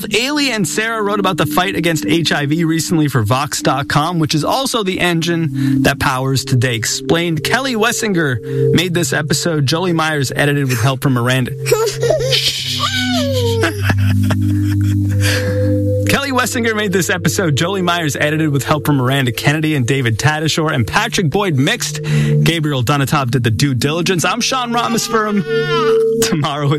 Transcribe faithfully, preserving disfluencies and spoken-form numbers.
Both Ailey and Sarah wrote about the fight against H I V recently for Vox dot com, which is also the engine that powers Today Explained. Kelly Wessinger made this episode. Jolie Myers edited with help from Miranda. Kelly Wessinger made this episode. Jolie Myers edited with help from Miranda Kennedy and David Tadashore, and Patrick Boyd mixed. Gabriel Dunatop did the due diligence. I'm Sean Rameswaram. Tomorrow